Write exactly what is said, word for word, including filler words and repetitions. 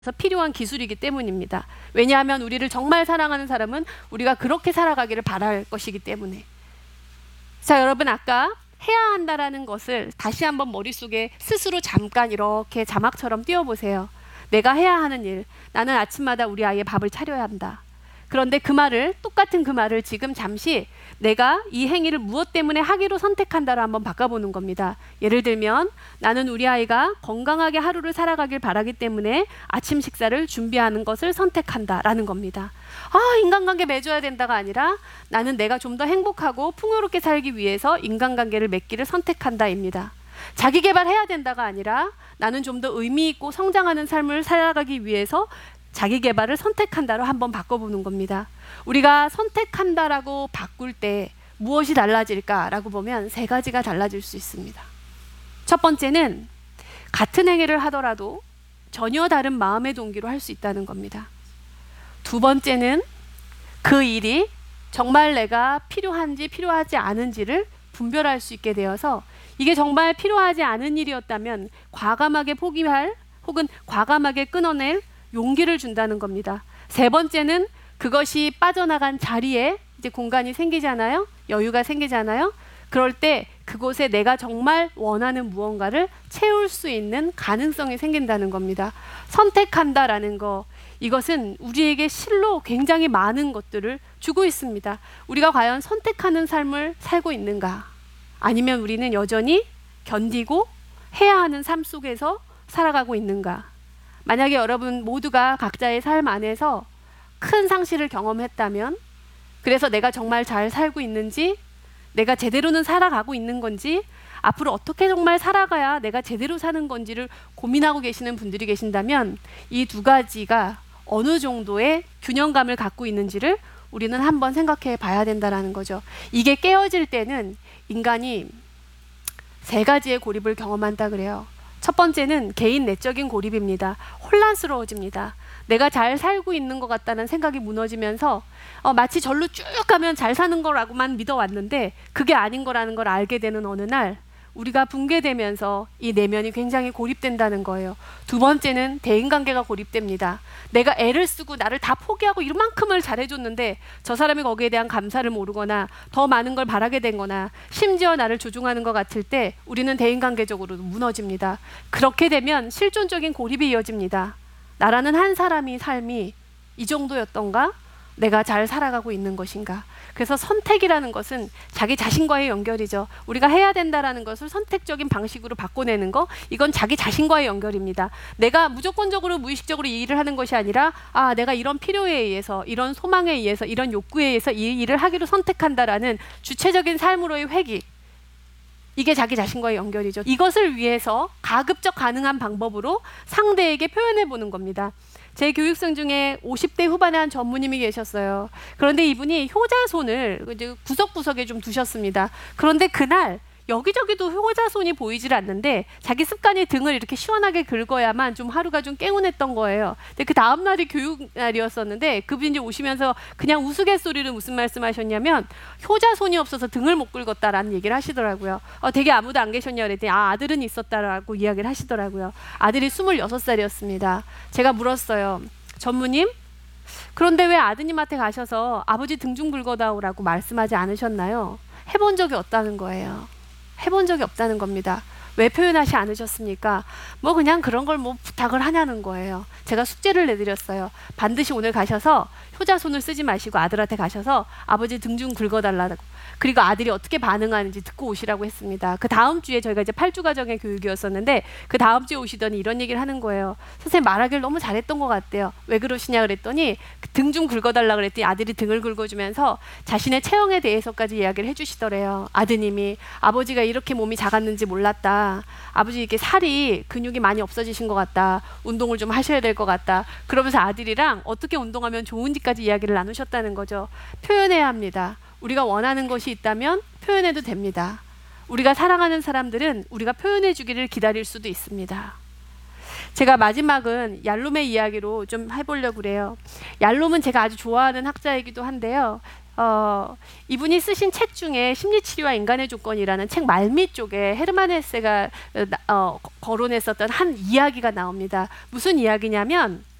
그래서 필요한 기술이기 때문입니다. 왜냐하면 우리를 정말 사랑하는 사람은 우리가 그렇게 살아가기를 바랄 것이기 때문에. 자, 여러분, 아까 해야 한다라는 것을 다시 한번 머릿속에 스스로 잠깐 이렇게 자막처럼 띄워보세요. 내가 해야 하는 일, 나는 아침마다 우리 아이의 밥을 차려야 한다. 그런데 그 말을, 똑같은 그 말을 지금 잠시 내가 이 행위를 무엇 때문에 하기로 선택한다로 한번 바꿔보는 겁니다. 예를 들면 나는 우리 아이가 건강하게 하루를 살아가길 바라기 때문에 아침 식사를 준비하는 것을 선택한다라는 겁니다. 아, 인간관계 맺어야 된다가 아니라 나는 내가 좀 더 행복하고 풍요롭게 살기 위해서 인간관계를 맺기를 선택한다입니다. 자기 개발해야 된다가 아니라 나는 좀 더 의미 있고 성장하는 삶을 살아가기 위해서 자기 개발을 선택한다로 한번 바꿔보는 겁니다. 우리가 선택한다라고 바꿀 때 무엇이 달라질까라고 보면 세 가지가 달라질 수 있습니다. 첫 번째는 같은 행위를 하더라도 전혀 다른 마음의 동기로 할 수 있다는 겁니다. 두 번째는 그 일이 정말 내가 필요한지 필요하지 않은지를 분별할 수 있게 되어서 이게 정말 필요하지 않은 일이었다면 과감하게 포기할 혹은 과감하게 끊어낼 용기를 준다는 겁니다. 세 번째는 그것이 빠져나간 자리에 이제 공간이 생기잖아요. 여유가 생기잖아요. 그럴 때 그곳에 내가 정말 원하는 무언가를 채울 수 있는 가능성이 생긴다는 겁니다. 선택한다라는 거, 이것은 우리에게 실로 굉장히 많은 것들을 주고 있습니다. 우리가 과연 선택하는 삶을 살고 있는가? 아니면 우리는 여전히 견디고 해야 하는 삶 속에서 살아가고 있는가? 만약에 여러분 모두가 각자의 삶 안에서 큰 상실을 경험했다면, 그래서 내가 정말 잘 살고 있는지, 내가 제대로는 살아가고 있는 건지, 앞으로 어떻게 정말 살아가야 내가 제대로 사는 건지를 고민하고 계시는 분들이 계신다면 이 두 가지가 어느 정도의 균형감을 갖고 있는지를 우리는 한번 생각해 봐야 된다는 거죠. 이게 깨어질 때는 인간이 세 가지의 고립을 경험한다 그래요. 첫 번째는 개인 내적인 고립입니다. 혼란스러워집니다. 내가 잘 살고 있는 것 같다는 생각이 무너지면서 어, 마치 절로 쭉 가면 잘 사는 거라고만 믿어왔는데 그게 아닌 거라는 걸 알게 되는 어느 날 우리가 붕괴되면서 이 내면이 굉장히 고립된다는 거예요. 두 번째는 대인관계가 고립됩니다. 내가 애를 쓰고 나를 다 포기하고 이만큼을 잘해줬는데 저 사람이 거기에 대한 감사를 모르거나 더 많은 걸 바라게 된거나 심지어 나를 조종하는 것 같을 때 우리는 대인관계적으로 무너집니다. 그렇게 되면 실존적인 고립이 이어집니다. 나라는 한 사람이 삶이 이 정도였던가? 내가 잘 살아가고 있는 것인가? 그래서 선택이라는 것은 자기 자신과의 연결이죠. 우리가 해야 된다라는 것을 선택적인 방식으로 바꿔내는 거, 이건 자기 자신과의 연결입니다. 내가 무조건적으로 무의식적으로 이 일을 하는 것이 아니라 아, 내가 이런 필요에 의해서, 이런 소망에 의해서, 이런 욕구에 의해서 이 일을 하기로 선택한다라는 주체적인 삶으로의 회귀, 이게 자기 자신과의 연결이죠. 이것을 위해서 가급적 가능한 방법으로 상대에게 표현해 보는 겁니다. 제 교육생 중에 오십 대 후반의 한 전무님이 계셨어요. 그런데 이분이 효자손을 구석구석에 좀 두셨습니다. 그런데 그날 여기저기도 효자손이 보이질 않는데 자기 습관이 등을 이렇게 시원하게 긁어야만 좀 하루가 좀 개운했던 거예요. 근데 그 다음 날이 교육날이었었는데 그분이 오시면서 그냥 우스갯소리로 무슨 말씀하셨냐면 효자손이 없어서 등을 못 긁었다라는 얘기를 하시더라고요. 어, 되게 아무도 안 계셨냐 그랬더니 아, 아들은 있었다라고 이야기를 하시더라고요. 아들이 스물여섯 살이었습니다. 제가 물었어요. 전무님, 그런데 왜 아드님한테 가셔서 아버지 등 좀 긁어다오라고 말씀하지 않으셨나요? 해본 적이 없다는 거예요. 해본 적이 없다는 겁니다. 왜 표현하지 않으셨습니까? 뭐 그냥 그런 걸 뭐 부탁을 하냐는 거예요. 제가 숙제를 내드렸어요. 반드시 오늘 가셔서 효자손을 쓰지 마시고 아들한테 가셔서 아버지 등 좀 긁어달라고, 그리고 아들이 어떻게 반응하는지 듣고 오시라고 했습니다. 그 다음 주에 저희가 이제 팔 주 과정의 교육이었었는데 그 다음 주에 오시더니 이런 얘기를 하는 거예요. 선생님 말하기를 너무 잘했던 것 같대요. 왜 그러시냐 그랬더니 등 좀 긁어달라 그랬더니 아들이 등을 긁어주면서 자신의 체형에 대해서까지 이야기를 해주시더래요. 아드님이 아버지가 이렇게 몸이 작았는지 몰랐다. 아버지 이렇게 살이 근육이 많이 없어지신 것 같다. 운동을 좀 하셔야 될 것 같다. 그러면서 아들이랑 어떻게 운동하면 좋은지까지 이야기를 나누셨다는 거죠. 표현해야 합니다. 우리가 원하는 것이 있다면 표현해도 됩니다. 우리가 사랑하는 사람들은 우리가 표현해 주기를 기다릴 수도 있습니다. 제가 마지막은 얄롬의 이야기로 좀 해보려고 그래요. 얄롬은 제가 아주 좋아하는 학자이기도 한데요. 어, 이분이 쓰신 책 중에 심리치료와 인간의 조건이라는 책 말미 쪽에 헤르만 헤세가 어, 거론했었던 한 이야기가 나옵니다. 무슨 이야기냐면